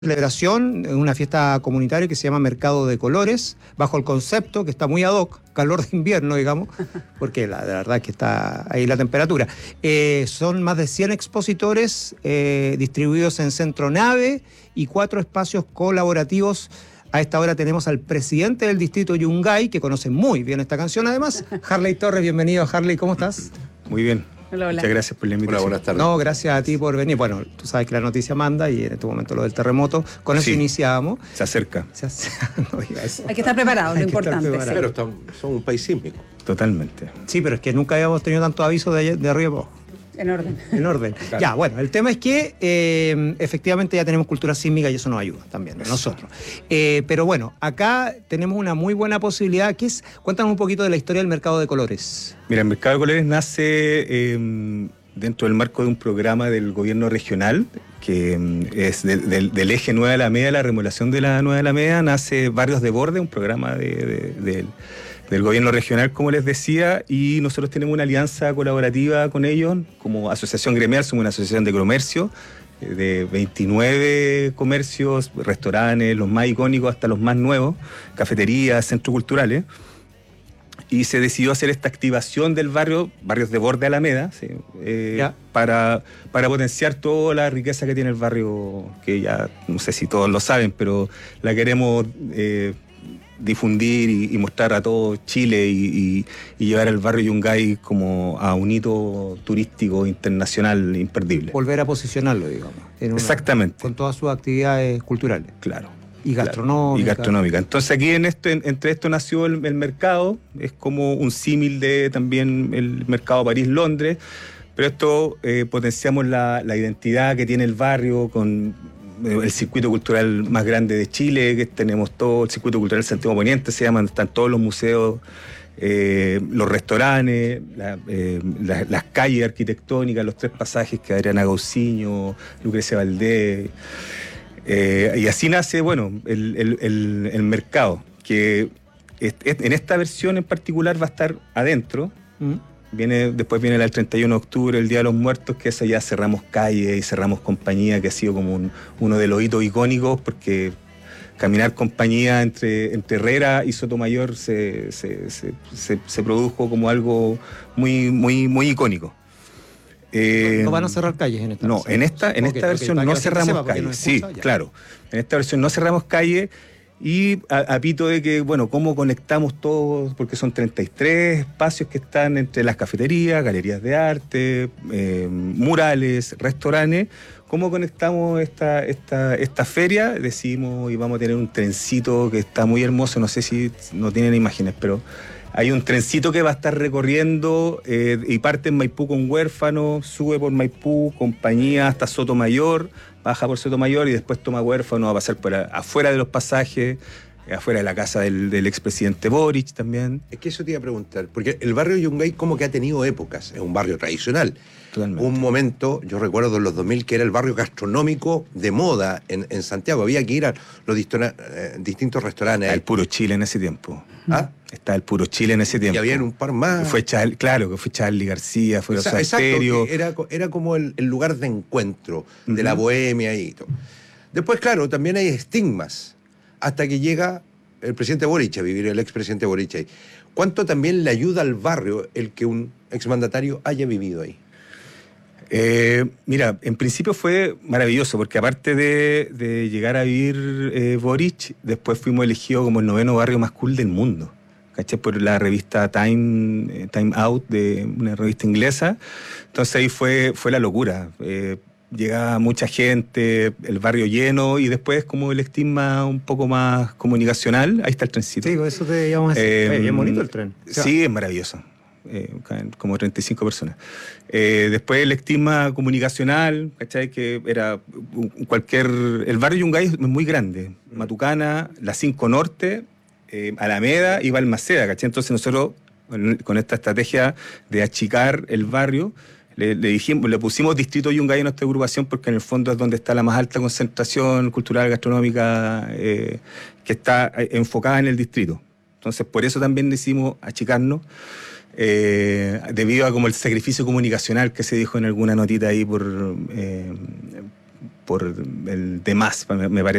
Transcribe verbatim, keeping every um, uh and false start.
Celebración, una fiesta comunitaria que se llama Mercado de Colores, bajo el concepto que está muy ad hoc, calor de invierno, digamos, porque la, la verdad es que está ahí la temperatura. Eh, son más de cien expositores eh, distribuidos en Centro Nave y cuatro espacios colaborativos. A esta hora tenemos al presidente del distrito Yungay, que conoce muy bien esta canción además, Harley Torres. Bienvenido, Harley, ¿cómo estás? Muy bien. Hola, hola. Muchas gracias por la invitación. Hola, buenas tardes. No, gracias a ti por venir. Bueno, tú sabes que la noticia manda y en este momento lo del terremoto. Con eso Sí. iniciamos. Se acerca. Se hace- no diga eso. Hay que estar preparado, Hay lo que estar importante. preparado. Pero estamos, somos un país sísmico. Totalmente. Sí, pero es que nunca habíamos tenido tanto aviso de, allá- de arriba para abajo. En orden. En orden. Claro. Ya, bueno, el tema es que eh, efectivamente ya tenemos cultura sísmica y eso nos ayuda también, a nosotros. Eh, pero bueno, acá tenemos una muy buena posibilidad, que es, cuéntanos un poquito de la historia del mercado de colores. Mira, el Mercado de Colores nace eh, dentro del marco de un programa del gobierno regional, que eh, es del, del- del eje Nueva Alameda, la remodelación de la Nueva Alameda, nace Barrios de Borde, un programa de, de- del- del gobierno regional, como les decía, y nosotros tenemos una alianza colaborativa con ellos, como asociación gremial, somos una asociación de comercio, eh, de veintinueve comercios, restaurantes, los más icónicos hasta los más nuevos, cafeterías, centros culturales. Y se decidió hacer esta activación del barrio, barrios de Borde Alameda, sí, eh, Ya. para, para potenciar toda la riqueza que tiene el barrio, que ya no sé si todos lo saben, pero la queremos eh, difundir y, y mostrar a todo Chile y, y- y llevar el barrio Yungay como a un hito turístico internacional imperdible. Volver a posicionarlo, digamos. en una- Exactamente. Con todas sus actividades culturales. Claro. Y Claro, gastronómicas. Y gastronómica. Entonces aquí en esto, en- entre esto nació el, el mercado, es como un símil de también el mercado París-Londres, pero esto eh, potenciamos la, la identidad que tiene el barrio con eh, el circuito cultural más grande de Chile, que tenemos todo el circuito cultural Santiago Poniente, se llaman, están todos los museos, eh, los restaurantes, la- eh, la- las calles arquitectónicas, los tres pasajes que Adriana Gauciño, Lucrecia Valdés. Eh, y así nace, bueno, el, el- el- el mercado, que es- es- en esta versión en particular va a estar adentro. ¿Mm? Viene, después viene el treinta y uno de octubre, el Día de los Muertos, que eso ya cerramos calle y cerramos compañía, que ha sido como un- uno de los hitos icónicos, porque caminar compañía entre, entre Herrera y Sotomayor se, se, se- se- se produjo como algo muy, muy, muy icónico. Eh, No van a cerrar calles en esta no, versión. en esta, en Ok, esta ok, versión para que no la gente cerramos sepa, porque calle. nos Sí, escucha, ya. claro. En esta versión no cerramos calle y a, a pito de que, bueno, cómo conectamos todos, porque son treinta y tres espacios que están entre las cafeterías, galerías de arte, eh, murales, restaurantes. ¿Cómo conectamos esta, esta, esta feria? Decidimos y vamos a tener un trencito que está muy hermoso, no sé si no tienen imágenes, pero hay un trencito que va a estar recorriendo eh, y parte en Maipú con Huérfano, sube por Maipú, Compañía hasta Sotomayor, baja por Sotomayor y después toma Huérfano a pasar por a- afuera de los pasajes, eh, afuera de la casa del, del expresidente Boric también. Es que eso te iba a preguntar, porque el barrio Yungay como que ha tenido épocas, es un barrio tradicional. Totalmente. Un momento, yo recuerdo en los dos mil, que era el barrio gastronómico de moda en, en Santiago. Había que ir a los distora- eh, distintos restaurantes. Está el Puro Chile en ese tiempo. ¿Ah? Está el Puro Chile en ese tiempo. Y había un par más. Fue Charlie, claro, que fue Charlie García, fue Exa- Rosa Exacto, Stereo. que era, co- era como el, el lugar de encuentro de Ujú. la bohemia y todo. Después, claro, también hay estigmas, hasta que llega el presidente Boric a vivir, el expresidente Boric ahí. ¿Cuánto también le ayuda al barrio el que un exmandatario haya vivido ahí? Eh, mira, en principio fue maravilloso, porque aparte de, de llegar a vivir eh, Boric, después fuimos elegidos como el noveno barrio más cool del mundo. ¿Cachai? Por la revista Time, eh, Time Out, de una revista inglesa. Entonces ahí fue, fue la locura. Eh, llegaba mucha gente, el barrio lleno, y después como el estigma un poco más comunicacional, ahí está el trencito. Sí, eso te íbamos a decir. Eh, Oye, bien bonito el tren. O sea, Sí, es maravilloso. Eh, caen como treinta y cinco personas. Eh, después el estigma comunicacional, ¿cachai? Que era un- cualquier... El barrio Yungay es muy grande. Matucana, la cinco Norte, eh, Alameda y Balmaceda, ¿cachai? Entonces nosotros, con, con esta estrategia de achicar el barrio, le, le dijimos, le pusimos Distrito Yungay a nuestra agrupación porque en el fondo es donde está la más alta concentración cultural, gastronómica, eh, que está eh, enfocada en el distrito. Entonces por eso también decidimos achicarnos. Eh, debido a como el sacrificio comunicacional que se dijo en alguna notita ahí por, eh, por el demás, me, me parece.